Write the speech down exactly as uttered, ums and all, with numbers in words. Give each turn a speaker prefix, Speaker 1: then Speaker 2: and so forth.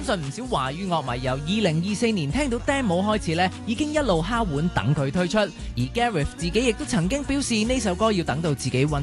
Speaker 1: 信唔少華語樂迷由二零二四年聽到 demo 開始咧，已經一路敲碗等佢推出。而 Gareth 自己亦都曾經表示呢首歌要等到自己揾